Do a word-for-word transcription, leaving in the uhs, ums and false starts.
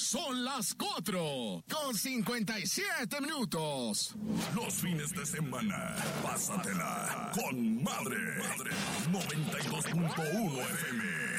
Son las cuatro con cincuenta y siete minutos. Los fines de semana, pásatela con madre. Madre noventa y dos punto uno F M.